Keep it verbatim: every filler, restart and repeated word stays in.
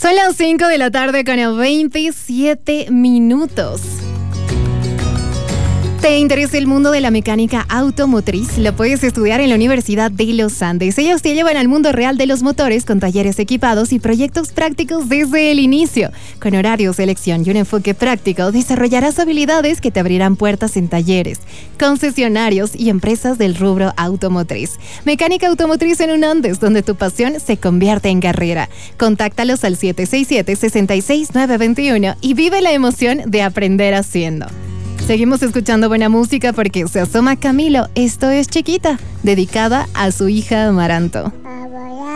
Son las cinco de la tarde con veintisiete minutos. ¿Te interesa el mundo de la mecánica automotriz? Lo puedes estudiar en la Universidad de los Andes. Ellos te llevan al mundo real de los motores con talleres equipados y proyectos prácticos desde el inicio. Con horario, selección y un enfoque práctico, desarrollarás habilidades que te abrirán puertas en talleres, concesionarios y empresas del rubro automotriz. Mecánica automotriz en un Andes, donde tu pasión se convierte en carrera. Contáctalos al siete seis siete, seis seis nueve dos uno y vive la emoción de aprender haciendo. Seguimos escuchando buena música porque se asoma Camilo. Esto es Chiquita, dedicada a su hija Amaranto.